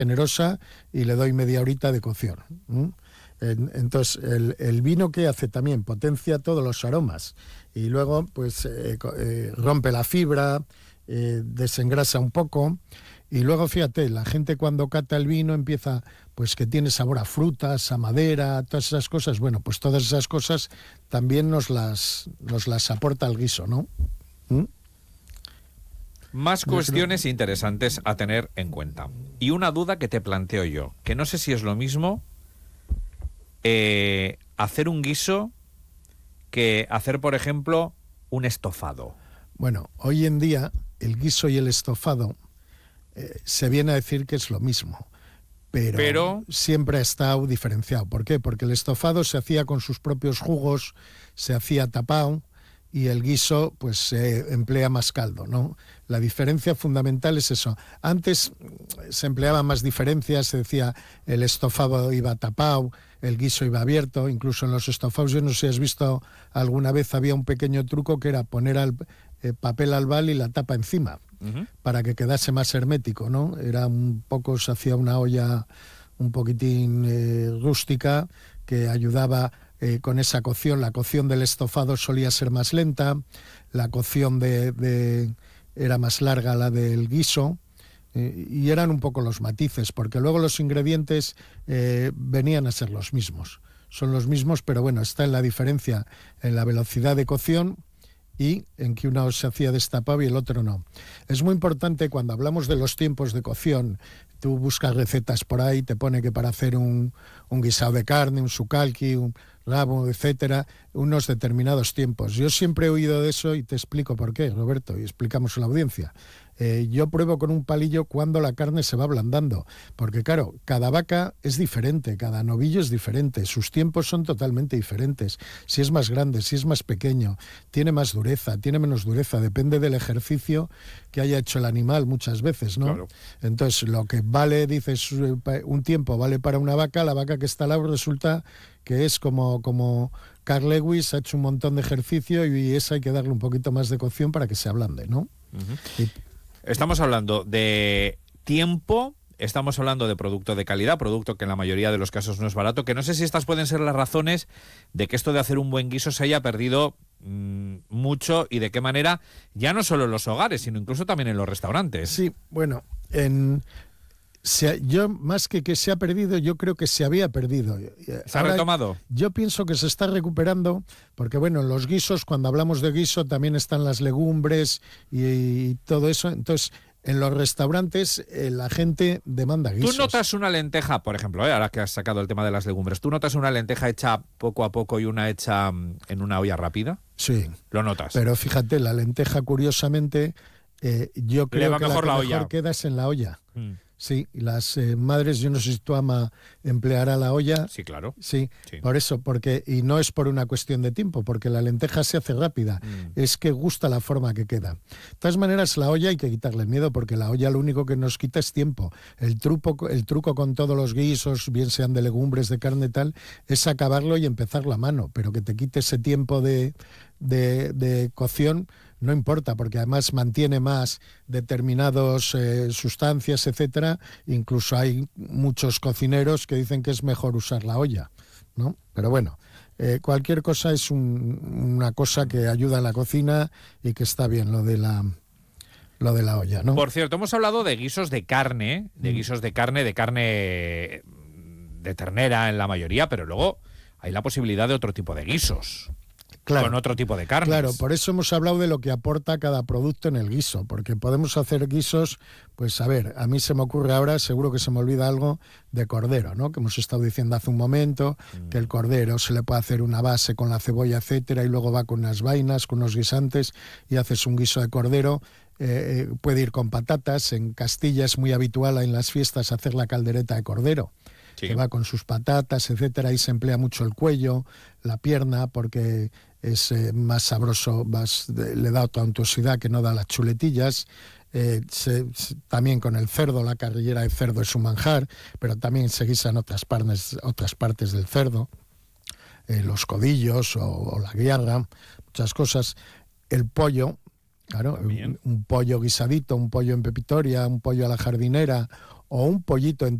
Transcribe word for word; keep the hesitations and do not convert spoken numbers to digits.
generosa y le doy media horita de cocción. ¿Mm? Entonces, el, el vino, ¿qué hace también? Potencia todos los aromas y luego pues eh, eh, rompe la fibra, eh, desengrasa un poco. Y luego, fíjate, la gente cuando cata el vino empieza, pues que tiene sabor a frutas, a madera, todas esas cosas. Bueno, pues todas esas cosas también nos las, nos las aporta el guiso, ¿no? ¿Mm? Más cuestiones interesantes a tener en cuenta. Y una duda que te planteo yo, que no sé si es lo mismo eh, hacer un guiso que hacer, por ejemplo, un estofado. Bueno, hoy en día el guiso y el estofado eh, se viene a decir que es lo mismo, pero, pero siempre ha estado diferenciado. ¿Por qué? Porque el estofado se hacía con sus propios jugos, se hacía tapado, y el guiso pues se emplea más caldo, ¿no? La diferencia fundamental es eso. Antes se empleaban más diferencias, se decía el estofado iba tapado, el guiso iba abierto, incluso en los estofados, yo no sé si has visto alguna vez, había un pequeño truco que era poner al, eh, papel albal y la tapa encima, uh-huh, para que quedase más hermético, ¿no? Era un poco, se hacía una olla un poquitín eh, rústica que ayudaba Eh, con esa cocción. La cocción del estofado solía ser más lenta, la cocción de, de era más larga la del guiso, eh, y eran un poco los matices, porque luego los ingredientes eh, venían a ser los mismos. Son los mismos, pero bueno, está en la diferencia en la velocidad de cocción y en que uno se hacía destapado y el otro no. Es muy importante cuando hablamos de los tiempos de cocción. Tú buscas recetas por ahí, te pone que para hacer un, un guisado de carne, un sucalqui, un rabo, etcétera, unos determinados tiempos. Yo siempre he oído de eso y te explico por qué, Roberto, y explicamos a la audiencia. Eh, yo pruebo con un palillo cuando la carne se va ablandando, porque claro, cada vaca es diferente, cada novillo es diferente, sus tiempos son totalmente diferentes. Si es más grande, si es más pequeño, tiene más dureza, tiene menos dureza, depende del ejercicio que haya hecho el animal muchas veces, ¿no? Claro. Entonces, lo que vale, dices, un tiempo vale para una vaca, la vaca que está al lado resulta que es como, como Carl Lewis, ha hecho un montón de ejercicio y esa hay que darle un poquito más de cocción para que se ablande, ¿no? Uh-huh. Y, Estamos hablando de tiempo, estamos hablando de producto de calidad, producto que en la mayoría de los casos no es barato, que no sé si estas pueden ser las razones de que esto de hacer un buen guiso se haya perdido mmm, mucho y de qué manera, ya no solo en los hogares, sino incluso también en los restaurantes. Sí, bueno, en... Se, yo más que que se ha perdido, yo creo que se había perdido. ¿Se ha retomado? Yo pienso que se está recuperando, porque bueno, en los guisos, cuando hablamos de guiso, también están las legumbres y, y todo eso. Entonces, en los restaurantes eh, la gente demanda guisos. ¿Tú notas una lenteja, por ejemplo, eh, ahora que has sacado el tema de las legumbres, ¿tú notas una lenteja hecha poco a poco y una hecha en una olla rápida? Sí. ¿Lo notas? Pero fíjate, la lenteja, curiosamente, eh, yo creo Le va que mejor la que la mejor olla. queda es en la olla. Mm. Sí, las eh, madres, yo no sé si tu ama empleará la olla. Sí, claro. Sí, sí, por eso, porque y no es por una cuestión de tiempo, porque la lenteja se hace rápida, mm. es que gusta la forma que queda. De todas maneras, la olla hay que quitarle el miedo, porque la olla lo único que nos quita es tiempo. El truco, el truco con todos los guisos, bien sean de legumbres, de carne tal, es acabarlo y empezar la mano, pero que te quite ese tiempo de, de, de cocción. No importa, porque además mantiene más determinadas eh, sustancias, etcétera. Incluso hay muchos cocineros que dicen que es mejor usar la olla, ¿no? Pero bueno, eh, cualquier cosa es un, una cosa que ayuda en la cocina y que está bien lo de la lo de la olla, ¿no? Por cierto, hemos hablado de guisos de carne, de guisos de carne, de carne de ternera en la mayoría, pero luego hay la posibilidad de otro tipo de guisos. Claro, con otro tipo de carnes. Claro, por eso hemos hablado de lo que aporta cada producto en el guiso, porque podemos hacer guisos, pues a ver, a mí se me ocurre ahora, seguro que se me olvida algo, de cordero, ¿no? Que hemos estado diciendo hace un momento, mm. que el cordero se le puede hacer una base con la cebolla, etcétera, y luego va con unas vainas, con unos guisantes, y haces un guiso de cordero. Eh, puede ir con patatas. En Castilla es muy habitual en las fiestas hacer la caldereta de cordero. Sí. Que va con sus patatas, etcétera, ahí se emplea mucho el cuello, la pierna, porque es eh, más sabroso, más, de, le da otra untuosidad que no da las chuletillas. Eh, se, se, también con el cerdo, la carrillera de cerdo es un manjar, pero también se guisan otras partes, otras partes del cerdo, eh, los codillos o, o la guiarra, muchas cosas. El pollo, claro, un, un pollo guisadito, un pollo en pepitoria, un pollo a la jardinera, o un pollito